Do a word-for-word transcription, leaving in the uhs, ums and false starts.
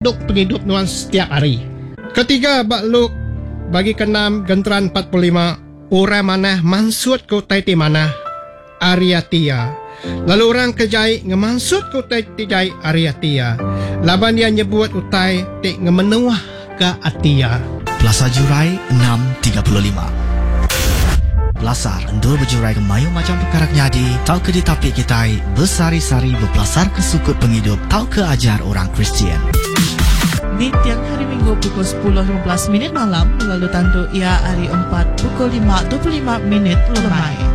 untuk penghidup Tuhan setiap hari. Ketiga, Bakluk bagi keenam Genteran empat puluh lima, orang mana mansut ko taiti mana Ariatia. Lalu orang kejai ngemansut ko taiti jai Ariatia. Laban dia nyebut utai te ngemenuah ke Atia. Belasar Jurai enam tiga puluh lima. Belasar endur berjurai ke mayu macam perkara nyadi, tau ke ditapik kitai, bersari-sari berbelasar ke sukut penghidup, tau ke ajar orang Kristian. Di tiang hari Minggu pukul sepuluh lima belas minit malam, lalu tandu ia hari empat pukul lima dua puluh lima minit lemai.